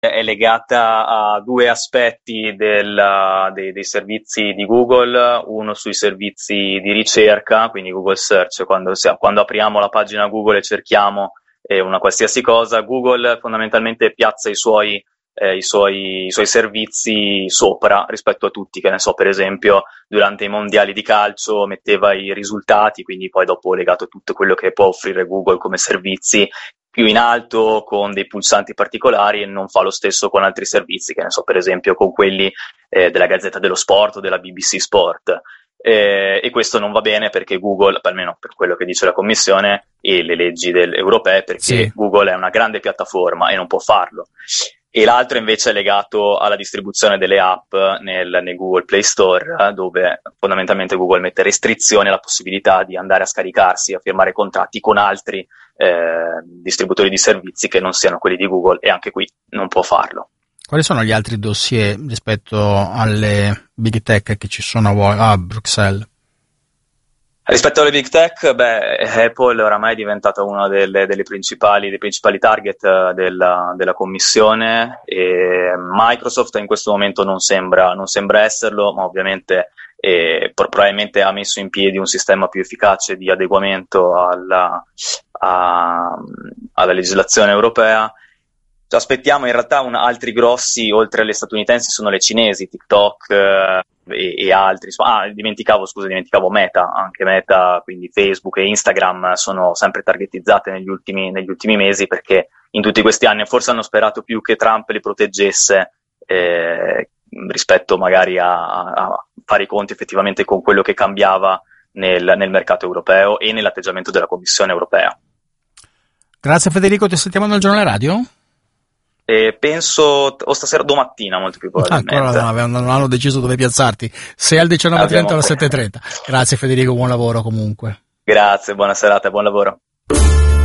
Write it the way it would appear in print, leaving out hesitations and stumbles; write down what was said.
è legata a due aspetti dei servizi di Google, uno sui servizi di ricerca, quindi Google Search, quando apriamo la pagina Google e cerchiamo una qualsiasi cosa, Google fondamentalmente piazza i suoi servizi sopra rispetto a tutti, che ne so, per esempio durante i mondiali di calcio metteva i risultati, quindi poi dopo ho legato tutto quello che può offrire Google come servizi più in alto con dei pulsanti particolari, e non fa lo stesso con altri servizi, che ne so, per esempio con quelli della Gazzetta dello Sport o della BBC Sport. E questo non va bene perché Google, almeno per quello che dice la Commissione e le leggi europee, perché sì. Google è una grande piattaforma e non può farlo. E l'altro invece è legato alla distribuzione delle app nel Google Play Store, dove fondamentalmente Google mette restrizioni alla possibilità di andare a scaricarsi, a firmare contratti con altri distributori di servizi che non siano quelli di Google, e anche qui non può farlo. Quali sono gli altri dossier rispetto alle big tech che ci sono a Bruxelles? Rispetto alle big tech, Apple oramai è diventata uno dei principali target della Commissione, e Microsoft in questo momento non sembra esserlo, ma ovviamente probabilmente ha messo in piedi un sistema più efficace di adeguamento alla legislazione europea. Ci aspettiamo in realtà altri grossi, oltre alle statunitensi, sono le cinesi, TikTok e altri. Dimenticavo Meta, anche Meta, quindi Facebook e Instagram sono sempre targetizzate negli ultimi mesi, perché in tutti questi anni forse hanno sperato più che Trump li proteggesse rispetto magari a fare i conti effettivamente con quello che cambiava nel mercato europeo e nell'atteggiamento della Commissione europea. Grazie Federico, ti sentiamo nel giornale radio? Penso o stasera, domattina molto più probabilmente. Ancora non hanno deciso dove piazzarti, se al 19.30 o alle 7.30. Grazie Federico, buon lavoro comunque. Grazie, buona serata e buon lavoro.